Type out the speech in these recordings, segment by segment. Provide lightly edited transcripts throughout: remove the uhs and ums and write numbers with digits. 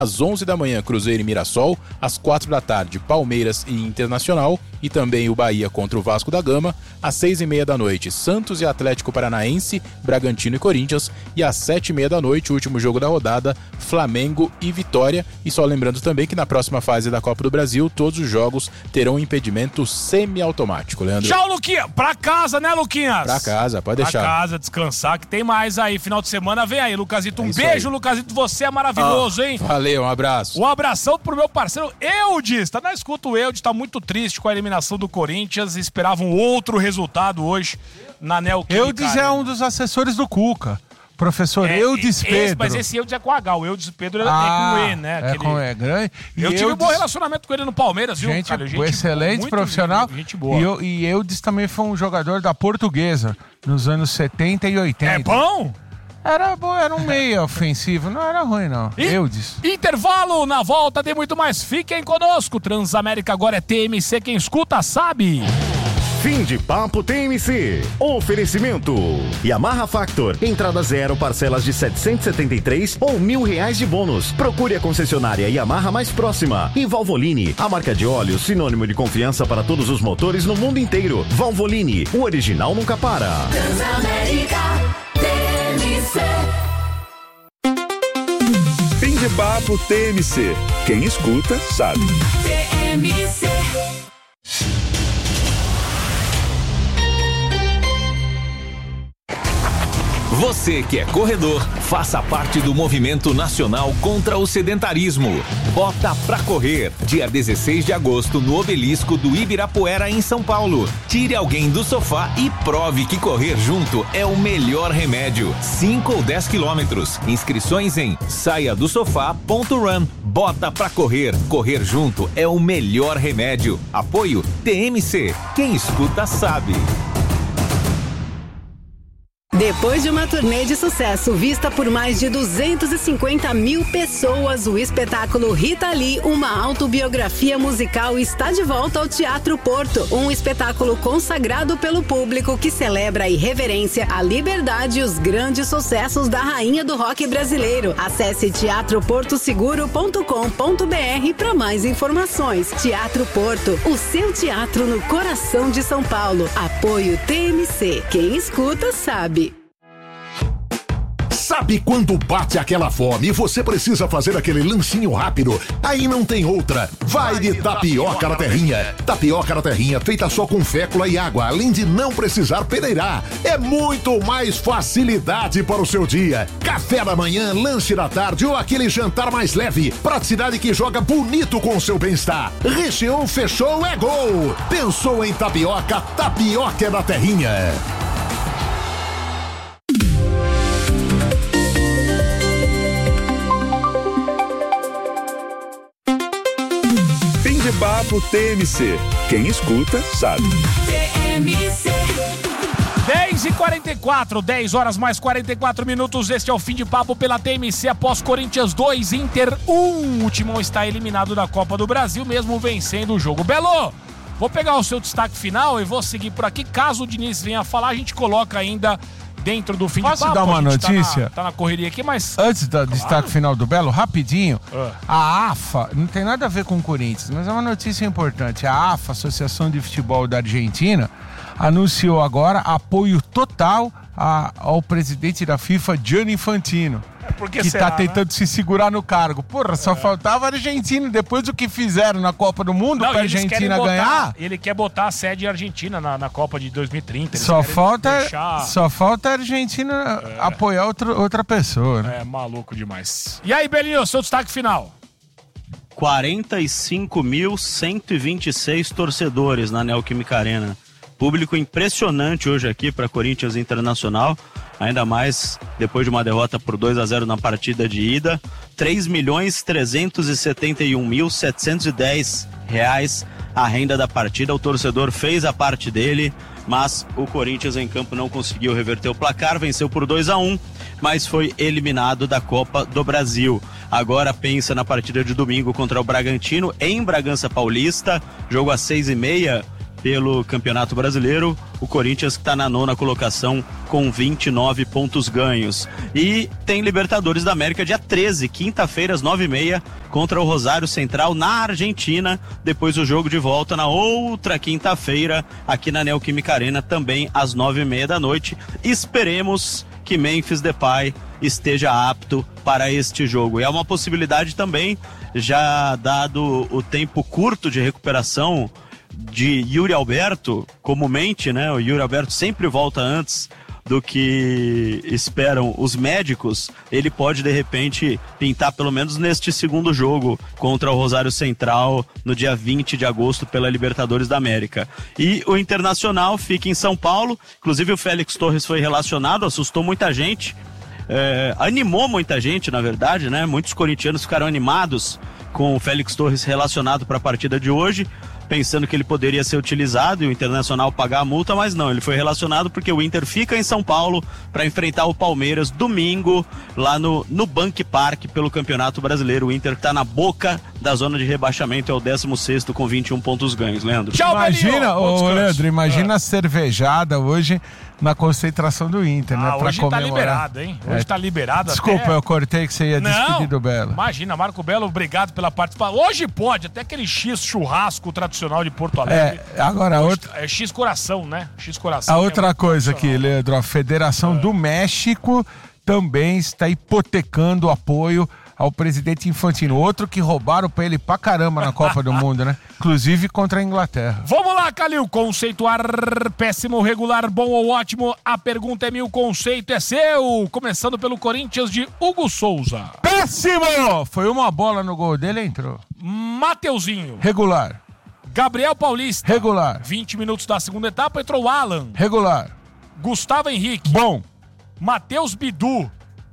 Às 11 da manhã, Cruzeiro e Mirassol. Às 4 da tarde, Palmeiras e Internacional. E também o Bahia contra o Vasco da Gama. Às 6h30 da noite, Santos e Atlético Paranaense, Bragantino e Corinthians. E às 7h30 da noite, o último jogo da rodada, Flamengo e Vitória. E só lembrando também que na próxima fase da Copa do Brasil, todos os jogos terão impedimento semiautomático, Leandro. Tchau, Luquinha. Pra casa, né, Luquinhas? Pra casa, pode deixar. Pra casa, descansar, que tem mais aí. Final de semana vem aí, Lucasito. Um beijo, aí. Lucasito. Você é maravilhoso, hein? Valeu, um abraço. Um abração pro meu parceiro Eudes. Tá na escuta, o Eudes tá muito triste com a eliminação do Corinthians. Esperava um outro resultado hoje na Neoquímica. Eudes é um dos assessores do Cuca. Professor Eudes Pedro. Mas esse Eudes é com H. O Eudes Pedro é com E, né? É com E, grande. Eu tive um bom relacionamento com ele no Palmeiras, viu? Gente, excelente profissional. Gente boa. E Eudes também foi um jogador da Portuguesa nos anos 70 e 80. É bom? Era bom, era um meia ofensivo, não era ruim não. Eudes. Intervalo, na volta tem muito mais. Fiquem conosco. Transamérica agora é TMC, quem escuta sabe. Fim de papo TMC. Oferecimento. Yamaha Factor. Entrada zero, parcelas de R$773 ou R$1.000 de bônus. Procure a concessionária Yamaha mais próxima. E Valvoline, a marca de óleo sinônimo de confiança para todos os motores no mundo inteiro. Valvoline, o original nunca para. Transamérica TMC. Fim de papo TMC. Quem escuta sabe. TMC. Você que é corredor, faça parte do movimento nacional contra o sedentarismo. Bota pra correr, dia 16 de agosto no Obelisco do Ibirapuera, em São Paulo. Tire alguém do sofá e prove que correr junto é o melhor remédio. 5 ou 10 quilômetros. Inscrições em saiadosofá.run. Bota pra correr. Correr junto é o melhor remédio. Apoio TMC. Quem escuta sabe. Depois de uma turnê de sucesso vista por mais de 250 mil pessoas, o espetáculo Rita Lee, uma autobiografia musical, está de volta ao Teatro Porto. Um espetáculo consagrado pelo público que celebra a irreverência, a liberdade e os grandes sucessos da rainha do rock brasileiro. Acesse teatroportoseguro.com.br para mais informações. Teatro Porto, o seu teatro no coração de São Paulo. Apoio TMC. Quem escuta sabe. Sabe quando bate aquela fome e você precisa fazer aquele lanchinho rápido? Aí não tem outra. Vai de tapioca na terrinha. Tapioca na terrinha feita só com fécula e água, além de não precisar peneirar. É muito mais facilidade para o seu dia. Café da manhã, lanche da tarde ou aquele jantar mais leve. Praticidade que joga bonito com o seu bem-estar. Recheou, fechou, é gol. Pensou em tapioca? Tapioca é da terrinha. Papo TMC. Quem escuta sabe. TMC. 10h44, 10 horas mais 44 minutos. Este é o Fim de Papo pela TMC após Corinthians 2, Inter 1. O Timão está eliminado da Copa do Brasil, mesmo vencendo o jogo. Belo, vou pegar o seu destaque final e vou seguir por aqui. Caso o Diniz venha falar, a gente coloca ainda dentro do Fim de Papo. Posso dar uma notícia? Tá na correria aqui, mas... Antes do destaque final do Belo, rapidinho. A AFA, não tem nada a ver com o Corinthians, mas é uma notícia importante. A AFA, Associação de Futebol da Argentina, anunciou agora apoio total ao presidente da FIFA, Gianni Infantino. Que será, tá tentando se segurar no cargo. Porra, só faltava a Argentina. Depois do que fizeram na Copa do Mundo pra Argentina ganhar. Ele quer botar a sede argentina na Copa de 2030. Só falta a Argentina apoiar outra pessoa. Né? É maluco demais. E aí, Belinho, seu destaque final? 45.126 torcedores na Neoquímica Arena. Público impressionante hoje aqui para Corinthians Internacional. Ainda mais depois de uma derrota por 2-0 na partida de ida. R$3.371.710 a renda da partida. O torcedor fez a parte dele, mas o Corinthians em campo não conseguiu reverter o placar. Venceu por 2-1, mas foi eliminado da Copa do Brasil. Agora pensa na partida de domingo contra o Bragantino, em Bragança Paulista. Jogo às 6h30. pelo Campeonato Brasileiro. O Corinthians que está na 9ª colocação com 29 pontos ganhos. E tem Libertadores da América dia 13, quinta-feira às 9h30, contra o Rosário Central na Argentina. Depois o jogo de volta na outra quinta-feira aqui na Neoquímica Arena, também às 9h30 da noite. Esperemos que Memphis Depay esteja apto para este jogo. E é uma possibilidade também, já dado o tempo curto de recuperação de Yuri Alberto, comumente, né? O Yuri Alberto sempre volta antes do que esperam os médicos. Ele pode, de repente, pintar pelo menos neste segundo jogo contra o Rosário Central no dia 20 de agosto pela Libertadores da América. E o Internacional fica em São Paulo. Inclusive o Félix Torres foi relacionado, assustou muita gente, animou muita gente, na verdade, né? Muitos corintianos ficaram animados com o Félix Torres relacionado para a partida de hoje, pensando que ele poderia ser utilizado e o Internacional pagar a multa, mas não, ele foi relacionado porque o Inter fica em São Paulo para enfrentar o Palmeiras domingo lá no Bank Park pelo Campeonato Brasileiro. O Inter está na boca da zona de rebaixamento, é o 16º com 21 pontos ganhos, Leandro. Tchau, imagina, Leandro, imagina a cervejada hoje na concentração do Inter, né? Pra hoje comemorar. Tá liberado, hein? Hoje tá liberado. Desculpa, até... eu cortei que você ia despedir do Belo. Imagina, Marco Belo, obrigado pela participação. Hoje pode, até aquele X churrasco tradicional de Porto Alegre. Agora hoje, outra... É X coração, né? X coração. A outra coisa aqui, Leandro, a Federação do México também está hipotecando o apoio ao presidente Infantino. Outro que roubaram pra ele pra caramba na Copa do Mundo, né? Inclusive contra a Inglaterra. Vamos lá, Calil. Conceituar péssimo, regular, bom ou ótimo? A pergunta é minha, o conceito é seu. Começando pelo Corinthians de Hugo Souza. Péssimo! Foi uma bola no gol dele, entrou. Mateuzinho. Regular. Gabriel Paulista. Regular. 20 minutos da segunda etapa, entrou Alan. Regular. Gustavo Henrique. Bom. Matheus Bidu.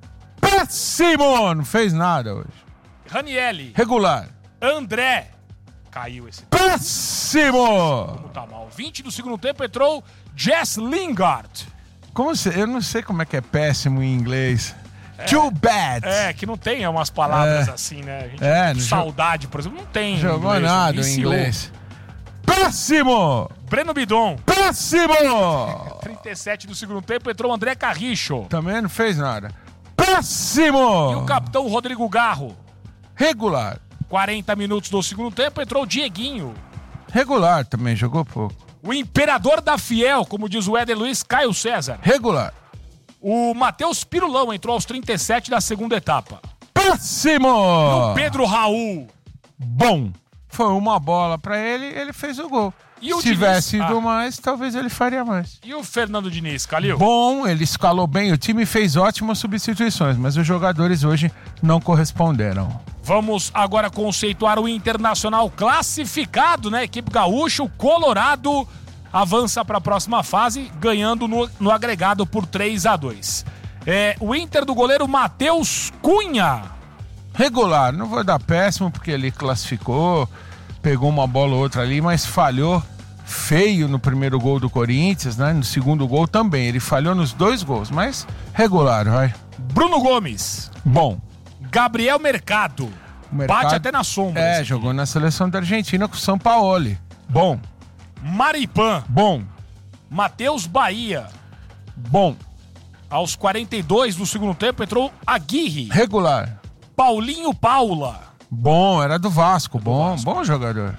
Péssimo! Não fez nada hoje. Ranielli. Regular. André. Caiu esse. Péssimo! Como tá mal. 20 do segundo tempo, entrou Jess Lingard. Eu não sei como é que é péssimo em inglês. Too bad. Que não tem umas palavras assim, né? A gente, saudade, por exemplo, não tem. Não jogou inglês, nada em inglês. Péssimo! Breno Bidon. Péssimo! 37 do segundo tempo, entrou André Carricho. Também não fez nada. Péssimo! E o capitão Rodrigo Garro. Regular. 40 minutos do segundo tempo, entrou o Dieguinho. Regular também, jogou pouco. O imperador da Fiel, como diz o Éder Luiz, Caio César. Regular. O Matheus Pirulão entrou aos 37 da segunda etapa. Péssimo! E o Pedro Raul. Bom. Foi uma bola pra ele, ele fez o gol. E o Se tivesse ido mais, talvez ele faria mais. E o Fernando Diniz, Calil? Bom, ele escalou bem, o time fez ótimas substituições, mas os jogadores hoje não corresponderam. Vamos agora conceituar o Internacional classificado, né? Equipe gaúcha, o Colorado avança para a próxima fase, ganhando no agregado por 3-2. O Inter do goleiro Matheus Cunha. Regular, não vou dar péssimo porque ele classificou, pegou uma bola ou outra ali, mas falhou feio no primeiro gol do Corinthians, né? No segundo gol também, ele falhou nos 2 gols, mas regular, vai. Bruno Gomes. Bom. Gabriel Mercado. Bate até na sombra. Jogou na seleção da Argentina com o São Paulo. Bom. Maripan. Bom. Matheus Bahia. Bom. Aos 42 do segundo tempo entrou Aguirre. Regular. Paulinho Paula. Bom, era do Vasco. Bom jogador.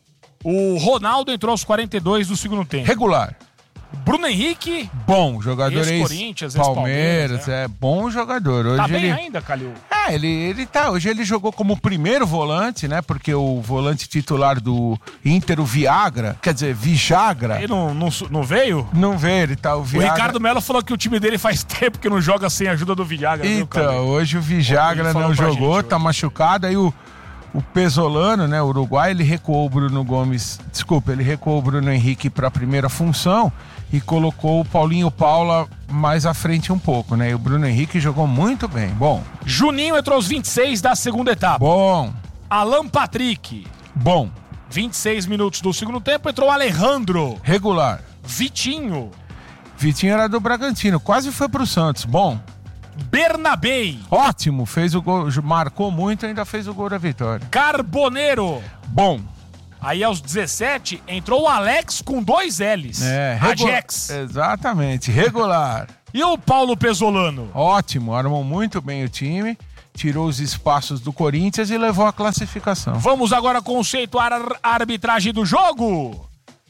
O Ronaldo entrou aos 42 do segundo tempo. Regular. Bruno Henrique. Bom jogador, ex-Corinthians, Palmeiras, bom jogador. Hoje tá bem ainda, Calil? Ele tá. Hoje ele jogou como primeiro volante, né? Porque o volante titular do Inter, o Viagra, quer dizer, Vijagra. Ele não veio? Não veio, ele tá. O Ricardo Melo falou que o time dele faz tempo que não joga sem a ajuda do Viagra. Então, hoje o Vijagra não jogou, tá machucado. Aí o Pesolano, né, o Uruguai, ele recuou o Bruno Gomes. Desculpa, ele recuou o Bruno Henrique para a primeira função e colocou o Paulinho Paula mais à frente um pouco, né? E o Bruno Henrique jogou muito bem. Bom. Juninho entrou aos 26 da segunda etapa. Bom. Alan Patrick. Bom. 26 minutos do segundo tempo entrou Alejandro. Regular. Vitinho. Vitinho era do Bragantino, quase foi pro Santos. Bom. Bernabei. Ótimo, fez o gol, marcou muito e ainda fez o gol da vitória. Carboneiro. Bom. Aí aos 17 entrou o Alex com 2 L's. Ajax. Exatamente, regular. E o Paulo Pesolano? Ótimo, armou muito bem o time, tirou os espaços do Corinthians e levou a classificação. Vamos agora conceituar a arbitragem do jogo.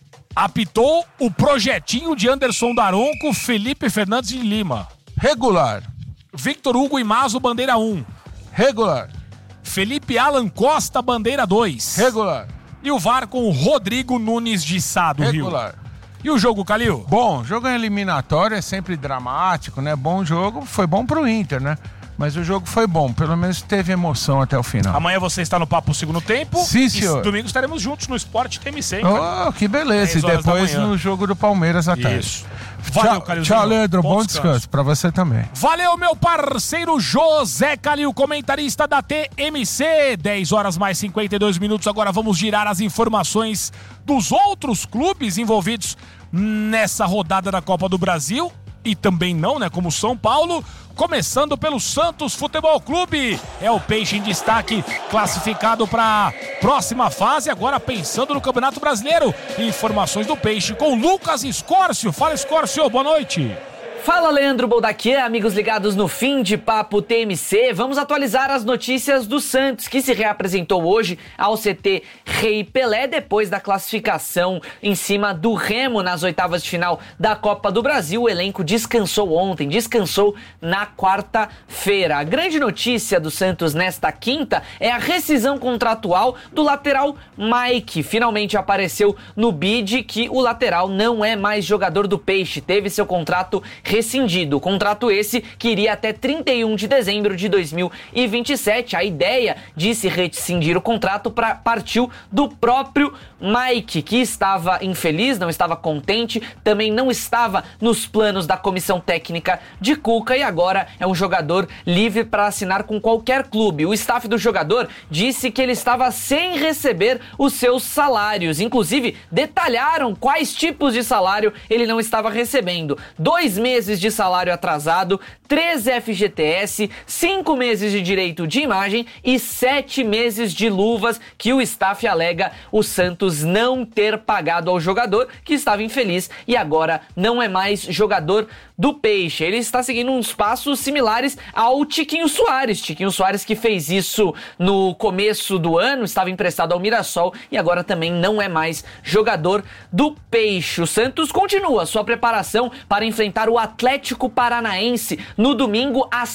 Apitou o projetinho de Anderson Daronco, Felipe Fernandes de Lima. Regular. Victor Hugo e Mazo, bandeira 1. Regular. Felipe Alan Costa, bandeira 2. Regular. E o VAR com o Rodrigo Nunes de Sá, do Rio. Regular. E o jogo, Calil? Bom, jogo eliminatório é sempre dramático, né? Bom jogo, foi bom pro Inter, né? Mas o jogo foi bom, pelo menos teve emoção até o final. Amanhã você está no Papo Segundo Tempo. Sim, senhor. E domingo estaremos juntos no Esporte TMC, hein, Oh, que beleza. E depois no jogo do Palmeiras à tarde. Isso. Valeu, Calilzinho. Tchau, Leandro. Bom descanso pra você também. Valeu, meu parceiro José Calil, comentarista da TMC. 10 horas mais 52 minutos. Agora vamos girar as informações dos outros clubes envolvidos nessa rodada da Copa do Brasil. E também não, né? Como São Paulo, começando pelo Santos Futebol Clube. É o Peixe em destaque, classificado para a próxima fase, agora pensando no Campeonato Brasileiro. Informações do Peixe com Lucas Escórcio. Fala, Escórcio, boa noite. Fala, Leandro Boldaquian, amigos ligados no Fim de Papo TMC. Vamos atualizar as notícias do Santos, que se reapresentou hoje ao CT Rei Pelé, depois da classificação em cima do Remo nas oitavas de final da Copa do Brasil. O elenco descansou ontem, descansou na quarta-feira. A grande notícia do Santos nesta quinta é a rescisão contratual do lateral Mike. Finalmente apareceu no bid que o lateral não é mais jogador do Peixe, teve seu contrato rescindido. O contrato esse que iria até 31 de dezembro de 2027. A ideia de se rescindir o contrato partiu do próprio Mike, que estava infeliz, não estava contente, também não estava nos planos da comissão técnica de Cuca e agora é um jogador livre para assinar com qualquer clube. O staff do jogador disse que ele estava sem receber os seus salários, inclusive detalharam quais tipos de salário ele não estava recebendo. 2 meses de salário atrasado, 3 FGTS, 5 meses de direito de imagem e 7 meses de luvas que o staff alega o Santos não ter pagado ao jogador, que estava infeliz e agora não é mais jogador do Peixe. Ele está seguindo uns passos similares ao Tiquinho Soares. Tiquinho Soares que fez isso no começo do ano, estava emprestado ao Mirassol e agora também não é mais jogador do Peixe. O Santos continua sua preparação para enfrentar o Atlético Paranaense no domingo às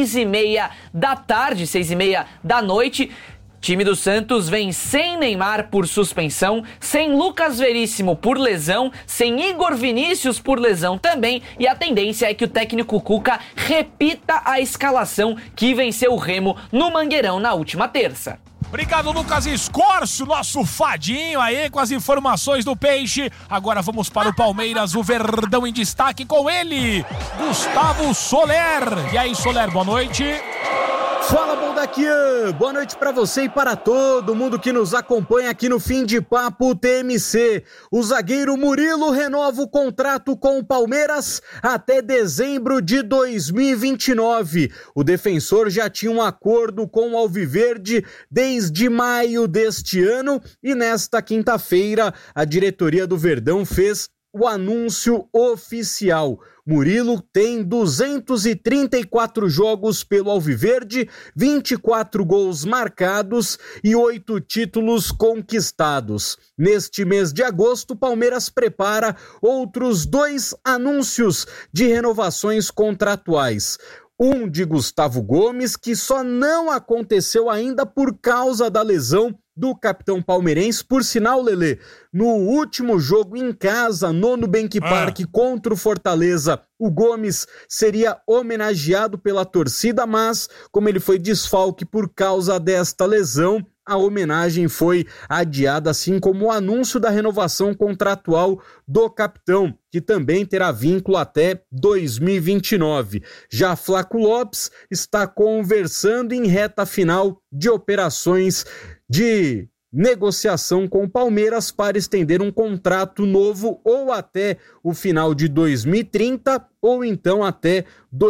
6h30 da tarde, 6h30 da noite. Time do Santos vem sem Neymar por suspensão, sem Lucas Veríssimo por lesão, sem Igor Vinícius por lesão também, e a tendência é que o técnico Cuca repita a escalação que venceu o Remo no Mangueirão na última terça. Obrigado, Lucas Escórcio, nosso fadinho aí com as informações do Peixe. Agora vamos para o Palmeiras, o Verdão em destaque com ele, Gustavo Soler. E aí, Soler, boa noite. Fala, Boldaquian! Boa noite para você e para todo mundo que nos acompanha aqui no Fim de Papo TMC. O zagueiro Murilo renova o contrato com o Palmeiras até dezembro de 2029. O defensor já tinha um acordo com o Alviverde desde maio deste ano e nesta quinta-feira a diretoria do Verdão fez o anúncio oficial. Murilo tem 234 jogos pelo Alviverde, 24 gols marcados e 8 títulos conquistados. Neste mês de agosto, o Palmeiras prepara outros 2 anúncios de renovações contratuais. Um de Gustavo Gomes, que só não aconteceu ainda por causa da lesão do capitão palmeirense. Por sinal, Lelê, no último jogo em casa, no Nubank Park contra o Fortaleza, o Gomes seria homenageado pela torcida, mas como ele foi desfalque por causa desta lesão, a homenagem foi adiada, assim como o anúncio da renovação contratual do capitão, que também terá vínculo até 2029. Já Flaco Lopes está conversando em reta final de operações de negociação com o Palmeiras para estender um contrato novo ou até o final de 2030 ou então até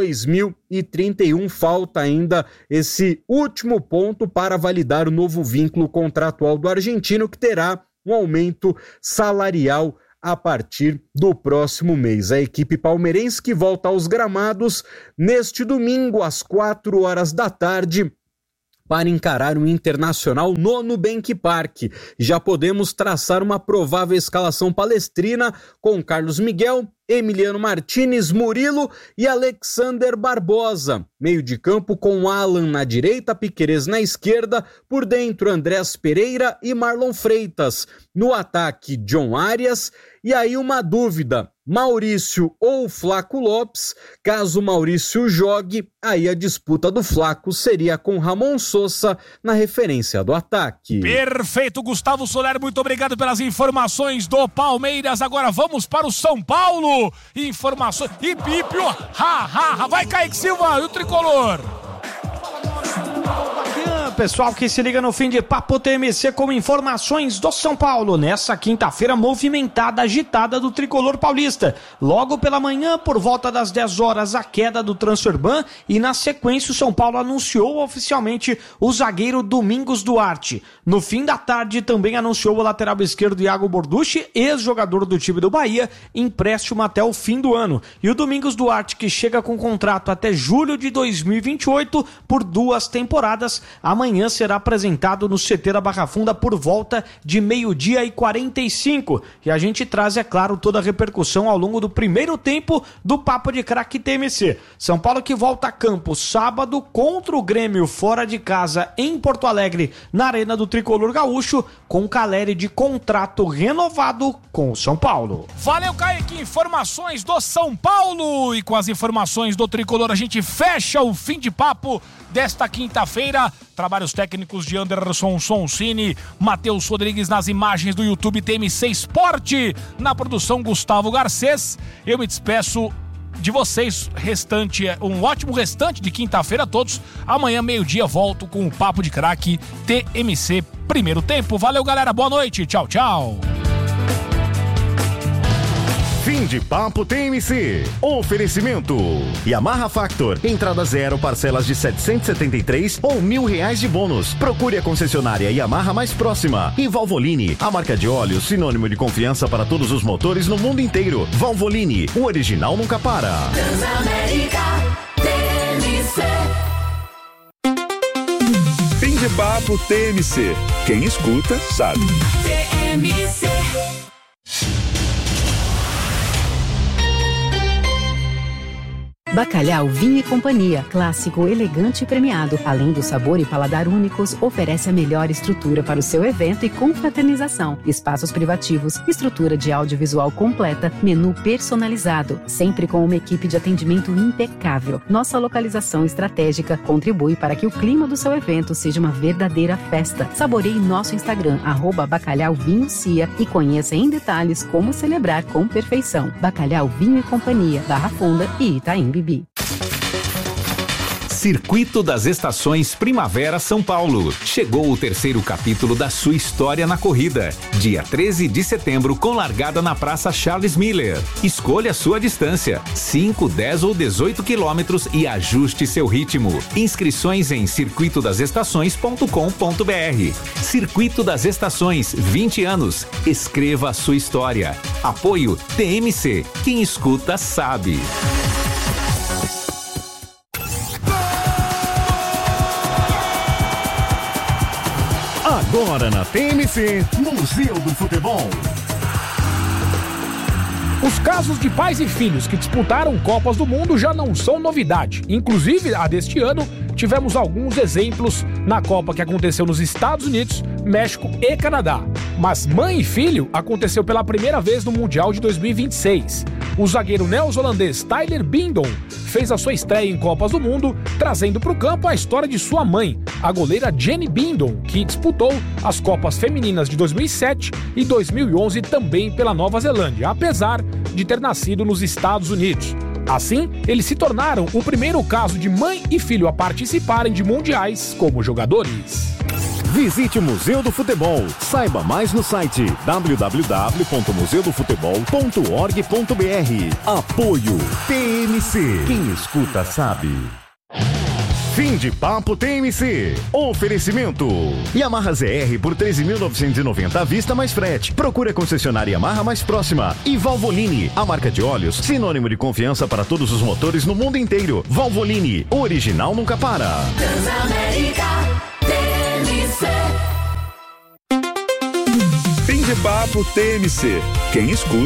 2031. Falta ainda esse último ponto para validar o novo vínculo contratual do argentino, que terá um aumento salarial a partir do próximo mês. A equipe palmeirense que volta aos gramados neste domingo às 16h para encarar o Internacional no Nubank Park. Já podemos traçar uma provável escalação palestrina com Carlos Miguel, Emiliano Martínez, Murilo e Alexander Barbosa. Meio de campo com Alan na direita, Piquerez na esquerda, por dentro Andrés Pereira e Marlon Freitas. No ataque, John Arias. E aí uma dúvida, Maurício ou Flaco Lopes? Caso Maurício jogue, aí a disputa do Flaco seria com Ramon Sosa na referência do ataque. Perfeito, Gustavo Soler, muito obrigado pelas informações do Palmeiras. Agora vamos para o São Paulo. Informações. E Pipio, vai Kaique Silva e o tricolor. Pessoal que se liga no Fim de Papo TMC com informações do São Paulo. Nessa quinta-feira movimentada, agitada do tricolor paulista. Logo pela manhã, por volta das 10 horas, a queda do Transferban e na sequência o São Paulo anunciou oficialmente o zagueiro Domingos Duarte. No fim da tarde também anunciou o lateral esquerdo Iago Borducci, ex-jogador do time do Bahia, empréstimo até o fim do ano. E o Domingos Duarte, que chega com contrato até julho de 2028 por 2 temporadas, amanhã será apresentado no CT da Barra Funda por volta de 12h45. E a gente traz, é claro, toda a repercussão ao longo do primeiro tempo do Papo de Craque TMC. São Paulo que volta a campo sábado contra o Grêmio fora de casa em Porto Alegre, na Arena do Tricolor Gaúcho, com Caleri de contrato renovado com o São Paulo. Valeu, Kaique, informações do São Paulo. E com as informações do Tricolor a gente fecha o Fim de Papo desta quinta-feira. Trabalhos técnicos de Anderson Sonsini, Matheus Rodrigues nas imagens do YouTube TMC Esporte, na produção Gustavo Garcês. Eu me despeço de vocês, um ótimo restante de quinta-feira a todos. Amanhã, meio-dia, volto com o Papo de Craque TMC Primeiro Tempo. Valeu, galera, boa noite, tchau, tchau. Fim de Papo TMC. Oferecimento. Yamaha Factor. Entrada 0, parcelas de 773 ou R$1.000 de bônus. Procure a concessionária Yamaha mais próxima. E Valvoline, a marca de óleo sinônimo de confiança para todos os motores no mundo inteiro. Valvoline, o original nunca para. Transamérica TMC. Fim de Papo TMC. Quem escuta, sabe. TMC. Bacalhau Vinho e Companhia, clássico, elegante e premiado. Além do sabor e paladar únicos, oferece a melhor estrutura para o seu evento e confraternização. Espaços privativos, estrutura de audiovisual completa, menu personalizado, sempre com uma equipe de atendimento impecável. Nossa localização estratégica contribui para que o clima do seu evento seja uma verdadeira festa. Saboreie nosso Instagram, @bacalhauvinhocia, e conheça em detalhes como celebrar com perfeição. Bacalhau Vinho e Companhia, Barra Funda e Itaim Bibi. Circuito das Estações Primavera São Paulo. Chegou o terceiro capítulo da sua história na corrida. Dia 13 de setembro, com largada na Praça Charles Miller. Escolha sua distância, 5, 10 ou 18 quilômetros e ajuste seu ritmo. Inscrições em circuitodastações.com.br. Circuito das Estações, 20 anos. Escreva a sua história. Apoio TMC. Quem escuta sabe. Agora na TMC, Museu do Futebol. Os casos de pais e filhos que disputaram Copas do Mundo já não são novidade. Inclusive, a deste ano, tivemos alguns exemplos na Copa que aconteceu nos Estados Unidos, México e Canadá. Mas mãe e filho aconteceu pela primeira vez no Mundial de 2026. O zagueiro neozelandês Tyler Bindon fez a sua estreia em Copas do Mundo, trazendo para o campo a história de sua mãe, a goleira Jenny Bindon, que disputou as Copas Femininas de 2007 e 2011 também pela Nova Zelândia, apesar de ter nascido nos Estados Unidos. Assim, eles se tornaram o primeiro caso de mãe e filho a participarem de mundiais como jogadores. Visite o Museu do Futebol. Saiba mais no site www.museudofutebol.org.br. Apoio TMC. Quem escuta sabe. Fim de Papo TMC. Oferecimento. Yamaha ZR por 13.990 à vista mais frete. Procure a concessionária Yamaha mais próxima. E Valvoline, a marca de óleos, sinônimo de confiança para todos os motores no mundo inteiro. Valvoline, o original nunca para. Transamérica TMC. Fim de Papo TMC. Quem escuta